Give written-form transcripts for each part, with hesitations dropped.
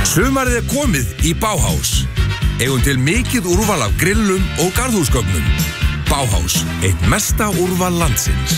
Sumarið komið í Bauhaus. Eigum til mikið úrval af grillum og garðhúsgögnum. Bauhaus, eitt mesta úrval landsins.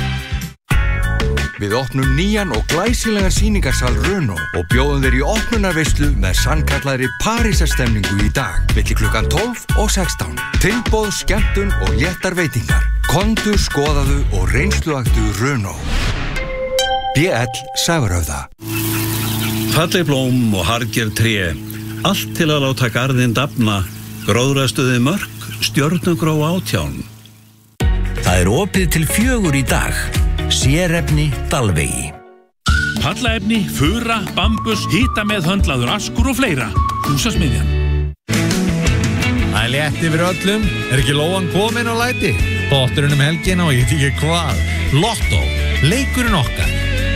Við opnum nýjan og glæsilegan sýningarsal Renault og bjóðum þeir í opnunarveislu með sannkallaðri Parísarstemningu í dag, milli klukkan 12 og 16. Tilboð, skemmtun og léttar veitingar. Komdu, skoðaðu og reynsluaktu Renault. BL Sævarhöfða. Falleg blóm og harðgerð tré. Allt til að láta garðinn dafna. Gróðrastuði mörk, stjörnugró 18. Það opið til 4 í dag. Sérefni Dalvegi. Pallaefni, fura, bambus, hita með höndlaður askur og fleira. Húsasmiðjan. Það létt yfir öllum. Ekki lóan komin á læti? Bótturinn helgina og ég veit ekki hvað. Lotto, leikurinn okkar.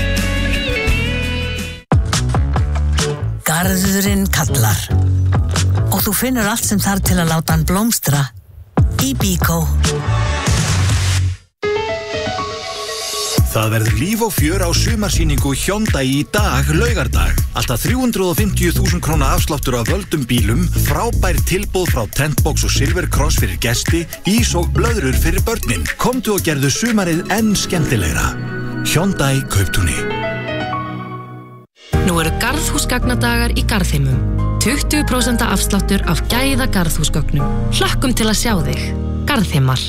Garðurinn kallar. Og þú finnur allt sem þarf til að láta hann blómstra. Í Bíkó. Það verður líf og fjör á sumarsýningu Hyundai í dag, laugardag. Alltaf 350.000 króna afsláttur af völdum bílum, frábær tilboð frá Tentbox og Silver Cross fyrir gesti, ís og blöðrur fyrir börnin. Komdu og gerðu sumarið enn skemmtilegra. Hyundai Kauptúni. Nú eru garðhúsgagnadagar í Garðheimum. 20% afsláttur af gæða garðhúsgögnum. Hlökkum til að sjá þig. Garðheimar.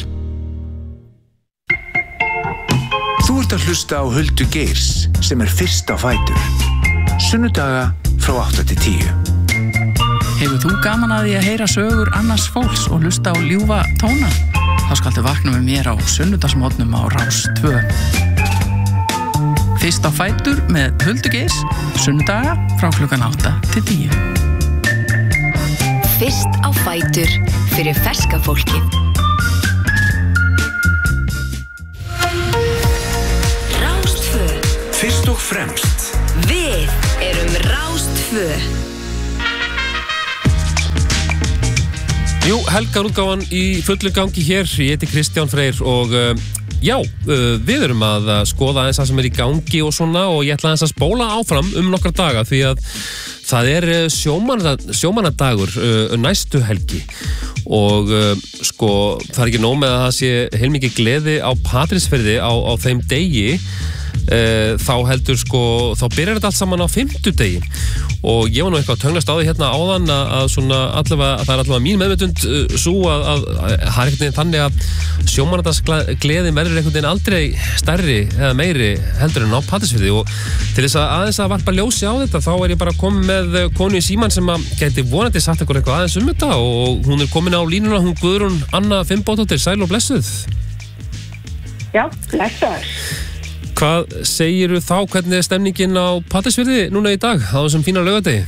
Þú ert að hlusta á Huldu Geirs sem fyrst á fætur. Sunnudaga frá 8 til 10. Hefur þú gaman að því að heyra sögur annars fólks og hlusta á ljúfa tóna? Þá skaltu vakna með mér á sunnudagsmorgnum á Rás 2. Fyrst á fætur með Huldu Geirs, sunnudaga frá klukkan 8 til 10. Fyrst á fætur fyrir ferska fólkið. Fyrst og fremst. Við erum Rás 2. Jú, helgarútgáfan í fullu gangi hér. Ég heiti Kristján Freyr og við erum að skoða eins það sem í gangi og svona og ég ætla aðeins að spóla áfram nokkra daga því að það sjómannadagur næstu helgi og það ekki nóg með að það sé heilmikið gleði á Patreksfirði á þeim degi. Þá heldur þá byrjar þetta allt saman á 5. og ég var nú eitthvað að tönglast á því hérna áðan að svona allavega, það allavega mín meðvitund svo að það einhvern veginn þannig að sjómannadagsgleðin verður einhvern veginn aldrei stærri eða meiri heldur en á Patreksfirði og til þess að aðeins að varpa ljósi á þetta þá ég bara komið með konu í síman sem að gæti vonandi sagt ykkur eitthvað aðeins þetta og hún komin á línuna, hún Guðrún Anna Finnbogadóttir, sæl og blessuð. Já, blessaður. Hvað segiru þá, hvernig stemningin á Patreksfirði núna í dag á þessum fína laugardegi?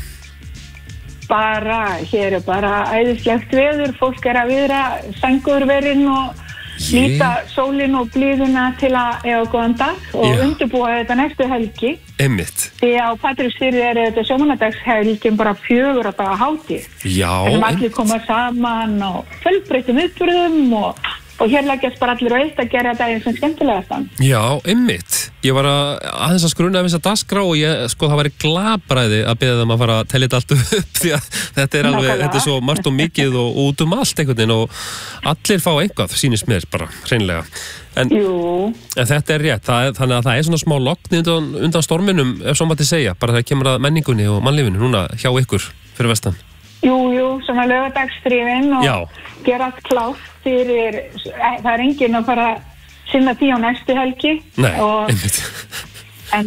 Hér bara æðislegt veður, fólk að viðra sængurverinn og nýta sólinn og blíðuna til að eiga góðan dag og undirbúa þetta næstu helgi. Einmitt. Því á Patreksfirði þetta sjómannadagshelgin bara 4 daga hátíð. Já. Þegar allir koma saman og fjölbreyttum viðburðum og hér leggjast bara allir á eitt að gera þetta eins og skemmtilegastan. Já, einmitt. Ég var aðeins að skruna af þessa dagskrá og það væri glabræði að biðja þeim að fara að tellja þetta allt upp því að þetta er svo margt og mikið og út allt einhvern veginn og allir fá einhvað, sýnist mér bara, hreinlega. En þetta rétt, þannig að það svona smá logn undan storminum, ef svo mætti segja, bara þegar kemur að menningunni og mannlífinu núna hjá ykkur fyrir vestan. Jú, svona laugardagsþrifin og gera allt klárt fyrir, það enginn að fara að sinna því á næstu helgi. Nei, einmitt. En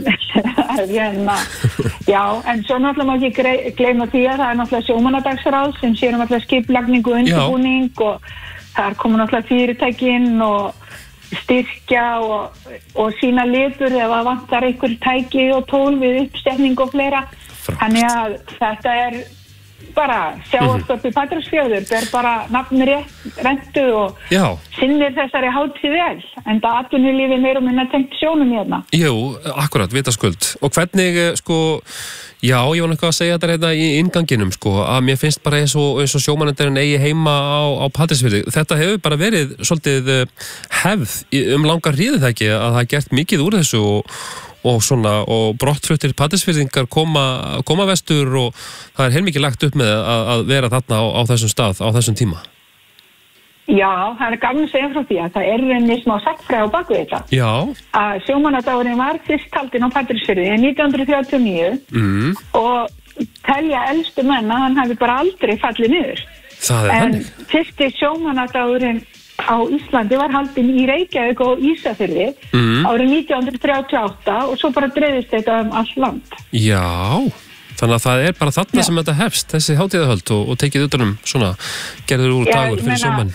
svo náttúrulega má ekki gleyma því að það náttúrulega sjómannadagsráð sem sér náttúrulega skipulagningu og undirbúning og þar koma náttúrulega fyrirtækin og styrkja og sína litur ef það vantar einhver tæki og tól við uppsetning og fleira. Þannig að þetta bara sjávarpöppi Patreksfjörður, ber bara nafni rentu og sinnir þessari hátíð vel, en það atvinnulífið meira og minna tengt sjónum hérna. Jú, akkurat, vitaskuld. Og hvernig, já, ég var eitthvað að segja þetta hérna í innganginum, að mér finnst bara eins og sjómannadagurinn eigi heima á Patreksfirði. Þetta hefur bara verið svolítið hefð langa hríð það ekki, að það gert mikið úr þessu og svona, og brottfluttir Patreksfirðingar koma vestur og það heilmikið lagt upp með að vera þarna á þessum stað, á þessum tíma. Já, það gaman að segja frá því að það rauninni smá sagnfræði á baku þetta. Já. Að sjómannadagurinn var fyrst haldinn á Patreksfirði 1939 og telja elstu menn að hann hafi bara aldrei fallið niður. Það þannig. En fyrsti sjómannadagurinn á Íslandi var haldinn í Reykjavík og Ísafirði árið 1938 og svo bara dreifðist þetta allt land. Já, þannig að það bara þarna sem þetta hefst, þessi hátíðahöld og tekið utanum svona gerður úr dagur fyrir sjómenn.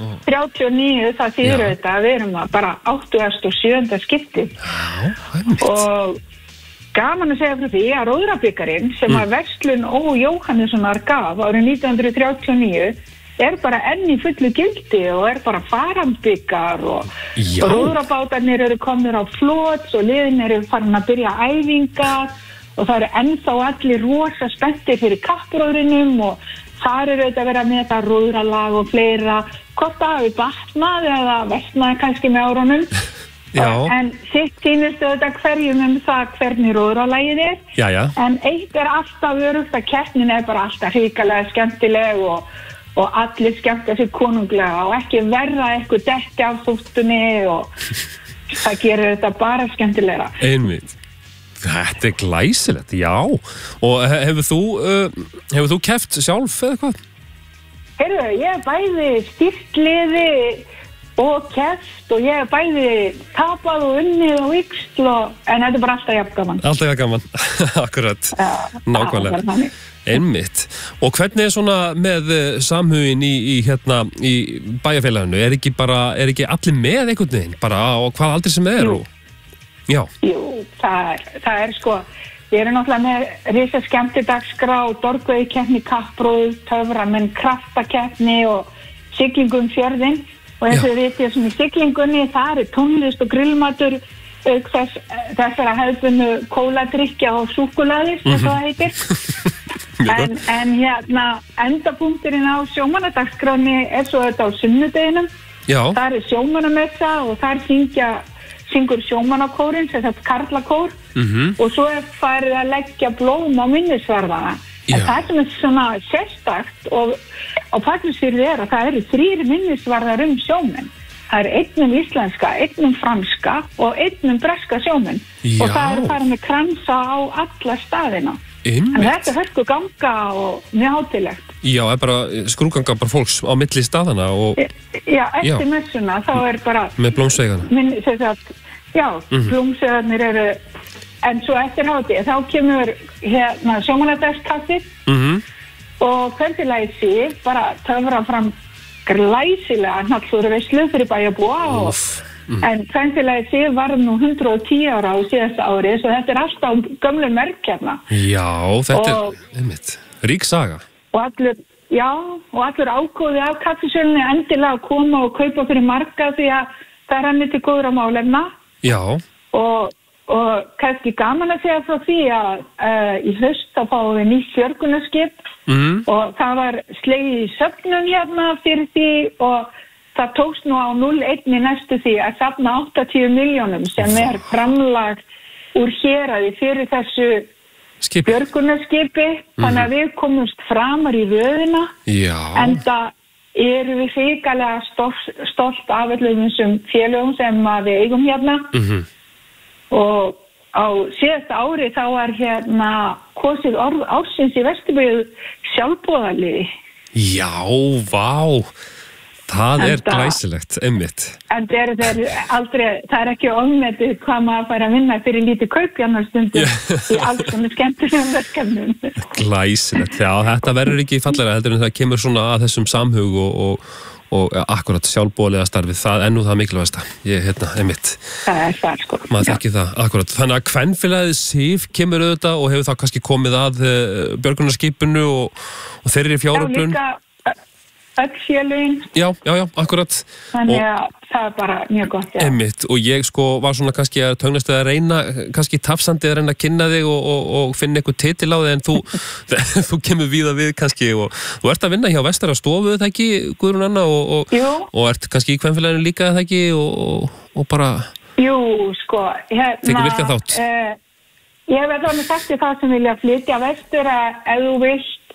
39 það þýðir þetta að við erum bara 87. skipti. Já, og gaman að segja frá því að Róðrabikarinn sem að Verslun Ó. Jóhannessonar gaf árið 1939 bara enn í fullu gildi og bara farandbikar og róðrabátarnir eru komnir á flot og liðin eru farin að byrja æfingar og það eru ennþá allir rosa spenntir fyrir kappróðrinum og þar eru þetta að vera með þetta róðralag og fleira, hvort það hafi batnað eða versnaði kannski með árunum. En sitt týnustu þetta hverjum það hvernig róðralagið en eitt alltaf örugt að keppnin bara alltaf hrikalega skemmtileg og allir skemmta sér konunglega og ekki verða eitthvað detti af þúttunni og það gerir þetta bara skemmtilegra. Einmitt. Þetta glæsilegt, já. Og hefur þú keppt sjálf eða hvað? Heyrðu, ég bæði styrkliði og keppt og ég bæði tapað og unnið og yxl en þetta bara alltaf jafn gaman. Alltaf jafn gaman, akkurat. Nákvæmlega. Einmitt. Og hvernig svona með samhugin í bæjarfélaginu? Er ekki allir með einhvern veginn? Bara á hvað aldrei sem er? Já. Jú, það sko, við erum náttúrulega með risa skemmtidagskrá, dorgveiðikeppni, kappróð, töframenn, kraftakeppni og siglingum fjörðinn og eins og við vitið sem í siglingunni, það tónlist og grillmatur auk þessara hefðbundu kóladrykkja og súkkulaði, sem það heitir. En endapunkturinn á sjómannadagskránni svo þetta á sunnudeginum. Það sjómannamessa og þar syngur sjómannakórinn, sem þetta karlakór og svo farið að leggja blóm á minnisvarðana. En það sem svona sérstakt og á Patreksfirði að það eru 3 minnisvarðar sjómenn. Það einn íslenska, einn franska og einn breska sjómenn. Og það farið með kransa á alla staðina. En þetta hörku ganga og mjög hátilegt. Já, bara skrúganga bara fólks á milli staðana og... Já, eftir messuna þá bara... Með blómsveigana. Já, blómsveigarnir eru... En svo eftir hátíð, þá kemur sjómannadagskaffið og kvöldilagið sig bara töfra fram glæsilega hnallúruveislu fyrir bæjarbúa en kvöldilagið sig var nú 110 ára á síðasta ári svo þetta alltaf gömlu merk hérna. Já, þetta einmitt, rík saga. Og allur ágóði af kaffisölunni endilega að koma og kaupa fyrir marga því að það henni til góðra málefna. Já. Og kannski gaman að segja frá því að í haust þá fáum við nýtt björgunarskip og það var slegið í söfnum hérna fyrir því og það tókst nú á 0,1 næstu því að safna 80 milljónum sem framlag úr héraði fyrir þessu björgunarskipi þannig að við komumst framar í röðina enda erum við hrikalega stolt af öllum þessum félögum sem við eigum hérna og á síðasta ári þá var kosið ársins í Vesturbyggð sjálfboðaliði. Já, vá, það glæsilegt, einmitt. En það ekki ofmetið hvað maður fær að vinna fyrir lítið kaupjarnarstundu í alls svona skemmtilegum verkefnum. Glæsilegt, já, þetta verður ekki fallegra heldur en það kemur svona að þessum samhug og akkurat sjálfboðaliða starfið, það það mikilvægasta. Einmitt. Það það, sko. Maður þekki það, akkurat. Þannig að kvenfélagið SÍF kemur auðvitað og hefur það kannski komið að björgunarskipinu og þeirri fjáröflun. Já, líka öll félögin. Já, akkurat. Þannig að það bara mjög gott, Einmitt, og ég var svona kannski að tögnast að reyna, kannski tafsandi að reyna að kynna þig og finna eitthvað titil á þig en þú kemur víða við kannski og þú ert að vinna hjá Vestara stofu, það ekki, Guðrún Anna og ert kannski í kvenfélaginu líka, það ekki, og bara Jú, sko, Tekur virkan þátt. Ég hef alveg sagt til það sem vilja flytja vestur að ef þú vilt,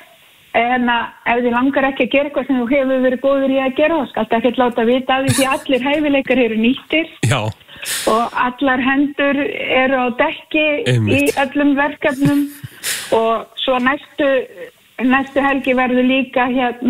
ef þið langar ekki að gera eitthvað sem þú hefur verið góður í að gera, þá skaltu ekkert láta vita af því allir hæfileikar eru nýttir. Já. Og allar hendur eru á dekki í öllum verkefnum og svo næstu helgi verður líka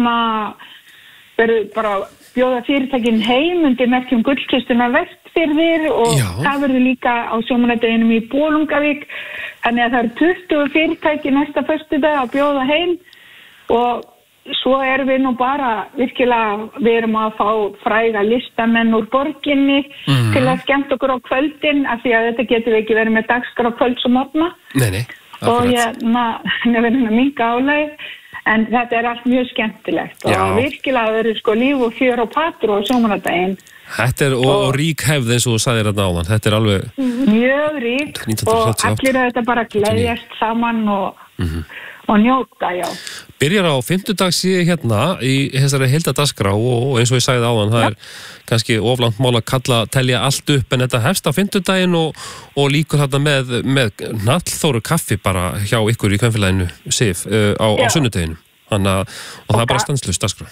verður bara bjóða fyrirtækin heim undir merkjum Gullkistuna Vestfirðir og það verður líka á sjómannadeginum í Bolungarvík. Þannig að það eru 20 fyrirtæki næsta föstudag að bjóða heim og svo erum við nú bara virkilega, við erum að fá fræga listamenn úr borginni til að skemmta okkur á kvöldin af því að þetta getur ekki verið með dagskrá kvölds og morgna. Nei, og við verðum að minnka álæg. En þetta allt mjög skemmtilegt og virkilega verður sko líf og fjör og patrú á sjómannadaginn. Þetta og rík hefð eins og þú sagðir þarna áðan. Þetta alveg mjög rík og allir þetta bara gleðjast saman og njóta, já. Byrjar á fimmtudag síðan í þessari heildadagskrá og eins og ég sagði áðan, það kannski oflangt mál að telja allt upp en þetta hefst á fimmtudaginn og líkur þarna með Hnallþóru kaffi bara hjá ykkur í kvenfélaginu Sif á sunnudaginn. Og það bara stanslaust dagskrá.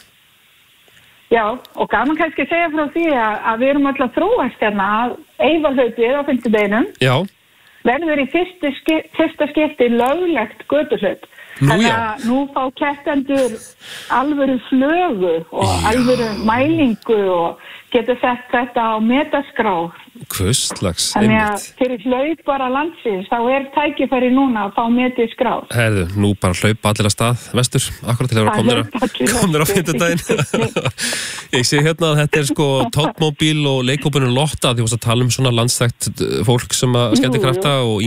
Já, og gaman kannski segja frá því að við erum alltaf þróast að Eyvahlaupið á fimmtudaginum. Já. Verður í fyrsta skipti löglegt götuhlaup. Þannig að nú fá keppendur alvöru flögu og alvöru mælingu og getur sett þetta á metaskrá. Hvurslags, þannig að fyrir hlaupara landsins þá tækifæri núna að fá metið skrá. Herðu, nú bara hlaupa allir að stað vestur, akkurat til að vera komnir á fimmtudaginn. Ég sé að þetta sko Tóttmóbíl og leikhópurinn Lotta, því að tala svona landstækt fólk sem að skemmtikrafta og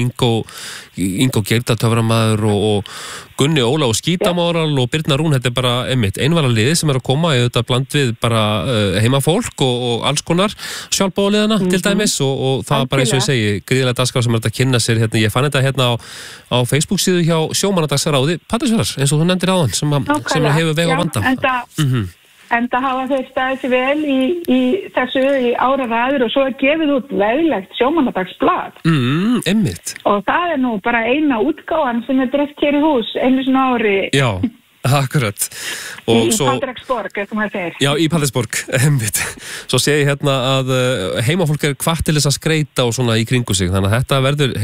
Ingo Geirda töframaður og Gunni Óla og Skítamóral og Birna Rún, þetta bara einvalaliði sem að koma í þetta bland við bara heimafólk og alls konar sjálfbóðaliðana til dæmis og það bara eins og ég segi gríðilega dagskrá sem að kynna sér ég fann þetta á Facebook síðu hjá sjómannadagsráði Patreksfjarðar eins og þú nefndir áðan sem hefur veg á vanda. Enda hafa þeir staðið sér vel í þessu í áraraður og svo gefið út veglegt sjómannadagsblað. Einmitt. Og það nú bara eina útgáfan sem dreift hér í hús einu svona ári. Já, akkurat. Í Patreksborg, eftir maður segir. Já, í Patreksborg, einmitt. Svo sé ég að heimafólk hvatt til þess að skreita og svona í kringu sig, þannig að þetta verður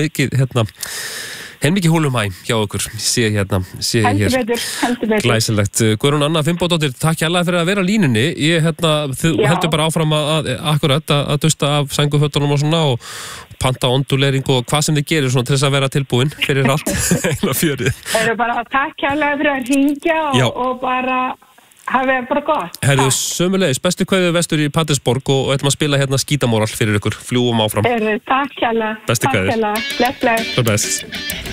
heilmikið húlumæ hjá okkur, sé hér heldur betur. Glæsilegt. Guðrún Anna Finnbóðdóttir, takk hérlega fyrir að vera á línunni. Ég heldur bara áfram að dusta af sængufötunum og svona og panta ondulering og hvað sem þið gerir svona til þess að vera tilbúin fyrir allt heila fjörið. Það bara takk hérlega fyrir að hringja og bara hafið bara gott. Herðu, sömulegis, bestu kveðið vestur í Patreksborg og ætlum að spila Skítamóral fyrir ykkur, fljúum áfram. Takk hérlega. Bestu kveðið. Takk hérlega. Bless. Bless.